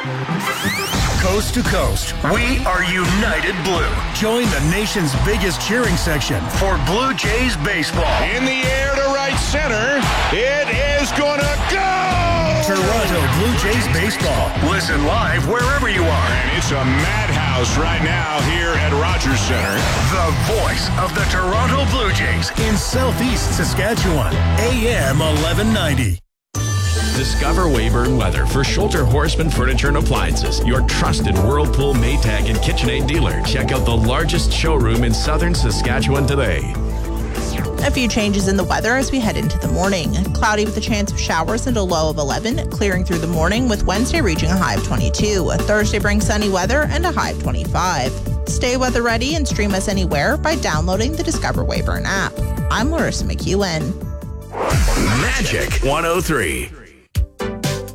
Coast to coast, we are United Blue. Join the nation's biggest cheering section for Blue Jays baseball. In the air to right center. It is going to go! Toronto Blue Jays baseball. Listen live wherever you are. And it's a madhouse right now here at Rogers Center. The voice of the Toronto Blue Jays in Southeast Saskatchewan. AM 1190. Discover Weyburn Weather for Schulter Horseman Furniture and Appliances, your trusted Whirlpool, Maytag, and KitchenAid dealer. Check out the largest showroom in southern Saskatchewan today. A few changes in the weather as we head into the morning. Cloudy with a chance of showers and a low of 11, clearing through the morning with Wednesday reaching a high of 22. Thursday brings sunny weather and a high of 25. Stay weather ready and stream us anywhere by downloading the Discover Weyburn app. I'm Larissa McEwen. Magic 103.